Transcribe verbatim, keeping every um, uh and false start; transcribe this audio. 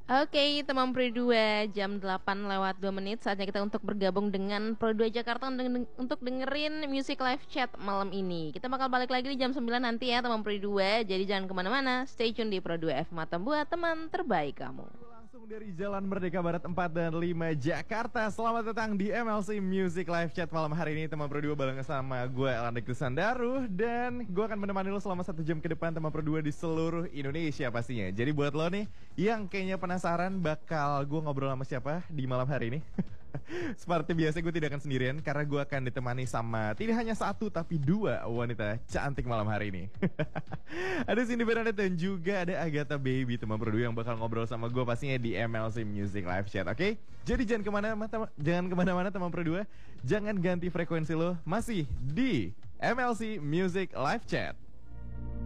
Oke, teman Pro dua, jam delapan lewat dua menit. Saatnya kita untuk bergabung dengan Pro dua Jakarta untuk untuk dengerin Music Live Chat malam ini. Kita bakal balik lagi di jam sembilan nanti ya teman Pro dua. Jadi jangan kemana-mana, stay tune di Pro dua F Mata buat teman terbaik kamu. Langsung dari Jalan Merdeka Barat empat dan lima Jakarta. Selamat datang di M L C Music Live Chat malam hari ini teman Pro dua bareng sama gue Elandik Sandaru. Dan gue akan menemani lo selama satu jam ke depan teman Pro dua di seluruh Indonesia pastinya. Jadi buat lo nih yang kayaknya penasaran bakal gue ngobrol sama siapa di malam hari ini. Seperti biasa gue tidak akan sendirian karena gue akan ditemani sama tidak hanya satu tapi dua wanita cantik malam hari ini. Ada Cindy Bernadette dan juga ada Agatha Baby teman Pro dua yang bakal ngobrol sama gue pastinya di M L C Music Live Chat, oke? Okay? Jadi jangan kemana-mana, jangan kemana-mana teman Pro dua, jangan ganti frekuensi lo, masih di M L C Music Live Chat.